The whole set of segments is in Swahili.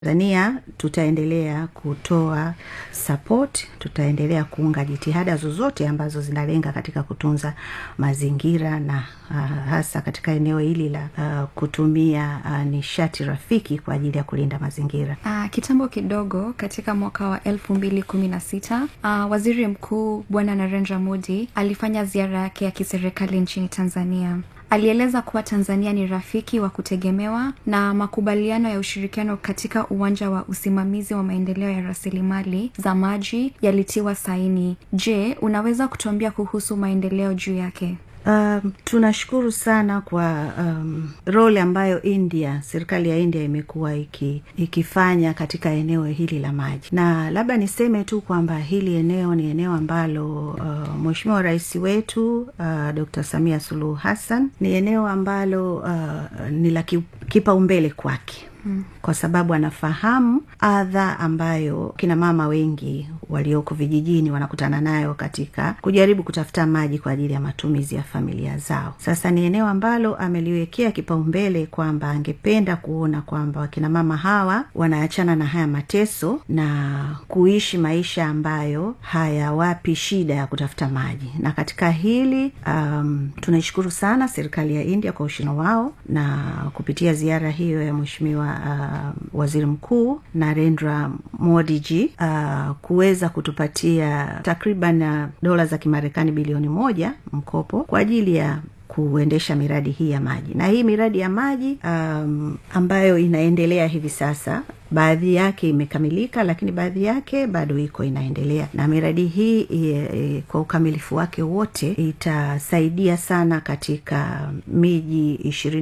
Tanzania tutaendelea kutoa support, tutaendelea kuunga jitihada zozote ambazo zinalenga katika kutunza mazingira na hasa katika eneo hili la kutumia nishati rafiki kwa ajili ya kulinda mazingira. Kitambo kidogo katika mwaka wa 2016, Waziri Mkuu Bwana Narendra Modi alifanya ziara yake ya kiserikali nchini Tanzania. Alieleza kuwa Tanzania ni rafiki wa kutegemewa na makubaliano ya ushirikiano katika uwanja wa usimamizi wa maendeleo ya rasilimali za maji yalitiwa saini. Je, unaweza kutuambia kuhusu maendeleo juu yake? Tunashukuru sana kwa role ambayo serikali ya India imekuwa ikifanya katika eneo hili la maji. Na labda niseme tu kwamba hili eneo ni eneo ambalo Mheshimiwa Rais wetu Dr. Samia Suluhu Hassan ni eneo ambalo ni la kipaumbele kwake. Kwa sababu anafahamu adha ambayo kina mama wengi walioko vijijini wanakutana nayo katika kujaribu kutafuta maji kwa ajili ya matumizi ya familia zao. Sasa ni eneo ambalo ameliwekea kipaumbele kwamba angependa kuona kwamba kina mama hawa wanaachana na haya mateso na kuishi maisha ambayo hayawapi shida ya kutafuta maji. Na katika hili tunaishukuru sana serikali ya India kwa ushino wao, na kupitia ziara hiyo ya Mheshimiwa Waziri Mkuu Narendra Modi ji kuweza kutupatia takriban dola za Kimarekani bilioni 1 mkopo kwa ajili ya kuendesha miradi hii ya maji. Na hii miradi ya maji ambayo inaendelea hivi sasa, baadhi yake imekamilika lakini baadhi yake bado iko inaendelea. Na miradi hii kwa ukamilifu wake wote itasaidia sana katika miji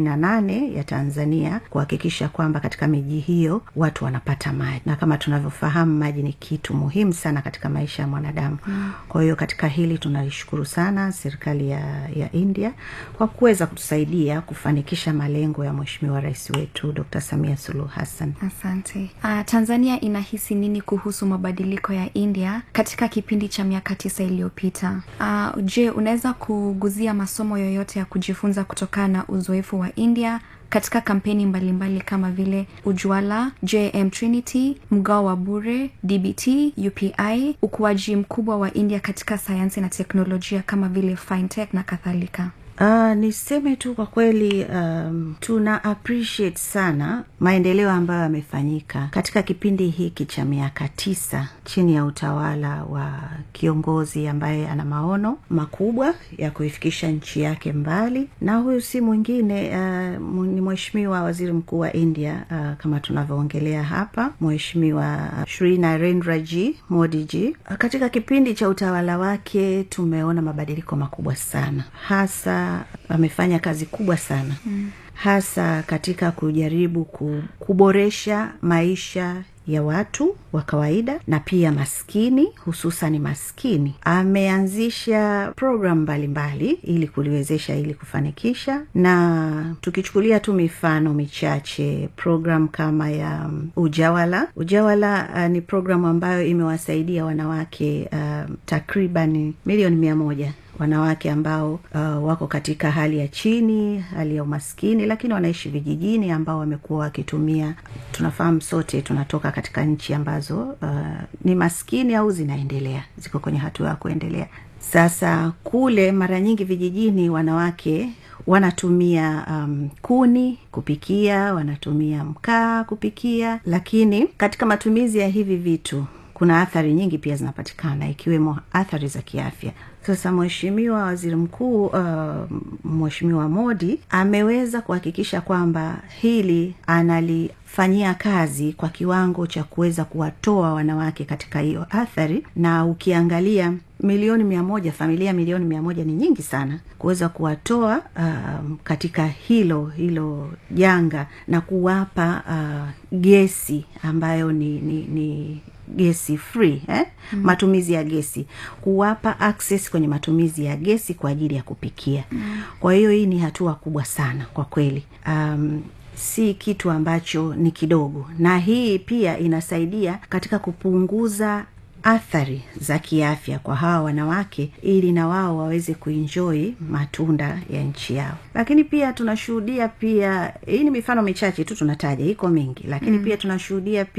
28 ya Tanzania kuhakikisha kwamba katika miji hiyo watu wanapata maji. Na kama tunavyofahamu, maji ni kitu muhimu sana katika maisha ya mwanadamu. Kwa hiyo katika hili tunalishukuru sana serikali ya India kwa kuweza kutusaidia kufanikisha malengo ya Mheshimiwa Rais wetu Dr. Samia Suluhu Hassan. Asante. Tanzania inahisi nini kuhusu mabadiliko ya India katika kipindi cha miaka 9 iliyopita? Je, unaweza kuguzia masomo yoyote ya kujifunza kutokana na uzoefu wa India katika kampeni mbalimbali kama vile Ujwala, JM Trinity, mgao wa bure, DBT, UPI, ukuaji mkubwa wa India katika sayansi na teknolojia kama vile fintech na kadhalika? Niseme tu kwa kweli tuna appreciate sana maendeleo ambayo yamefanyika katika kipindi hiki cha miaka 9 chini ya utawala wa kiongozi ambaye ana maono makubwa ya kuifikisha nchi yake mbali. Na huyu si mwingine ni Mheshimiwa Waziri Mkuu wa India, kama tunavyoongelea hapa, Mheshimiwa Shri Narendra Modi ji. Katika kipindi cha utawala wake tumeona mabadiliko makubwa sana, hasa amefanya kazi kubwa sana hasa katika kujaribu kuboresha maisha ya watu wa kawaida na pia maskini, hususan maskini. Ameanzisha program mbalimbali ili kuliwezesha ili kufanikisha, na tukichukulia tu mifano michache, program kama ya Ujawala ni program ambayo imewasaidia wanawake takriban milioni 100 wanawake ambao wako katika hali ya chini, hali ya umaskini, lakini wanaishi vijijini, ambao wamekuwa wakitumia, tunafahamu sote tunatoka katika nchi ambazo ni maskini au ziko kwenye hatua ya kuendelea. Sasa kule mara nyingi vijijini wanawake wanatumia kuni kupikia, wanatumia mkaa kupikia, lakini katika matumizi ya hivi vitu kuna athari nyingi pia zinapatikana, ikiwemo athari za kiafya. Sasa Mheshimiwa Waziri Mkuu Mheshimiwa Modi ameweza kuhakikisha kwamba hili analifanyia kazi kwa kiwango cha kuweza kuwatoa wanawake katika hiyo athari. Na ukiangalia milioni 100, familia milioni 100 ni nyingi sana, kuweza kuwatoa katika hilo janga na kuwapa gesi ambayo ni gesi free, matumizi ya gesi, kuwapa access kwenye matumizi ya gesi kwa ajili ya kupikia. Kwa hiyo hii ni hatua kubwa sana kwa kweli. Si kitu ambacho ni kidogo, na hii pia inasaidia katika kupunguza athari za kiafya kwa hawa wanawake, ili na wao waweze kuenjoy matunda ya nchi yao. Lakini pia tunashuhudia pia, hii ni mifano michache tu tunataja, iko mingi, lakini pia tunashuhudia